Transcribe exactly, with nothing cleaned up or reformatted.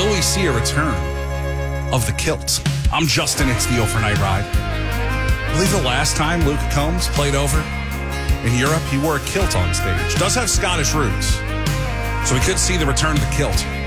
will we see a return of the kilt? I'm Justin. It's the Overnight Ride. I believe the last time Luke Combs played over in Europe, he wore a kilt on stage. Does have Scottish roots, so we could see the return of the kilt.